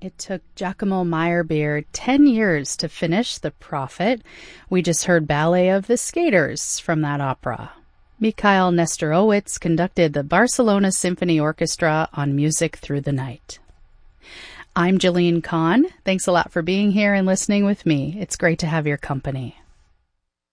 It took Giacomo Meyerbeer 10 years to finish The Prophet. We just heard Ballet of the Skaters from that opera. Mikhail Nestorowitz conducted the Barcelona Symphony Orchestra on Music Through the Night. I'm Jillian Kahn. Thanks a lot for being here and listening with me. It's great to have your company.